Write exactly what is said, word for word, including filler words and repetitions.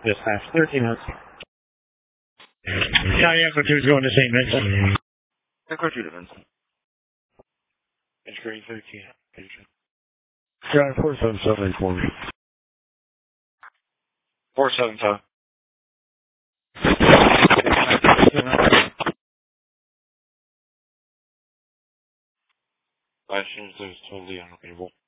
Dispatch thirteen minutes. County Echo two is going to Saint Vincent. Echo two to Vincent. It's grade thirteen. Drive four seven seven for me. four seven seven. License is totally unavailable.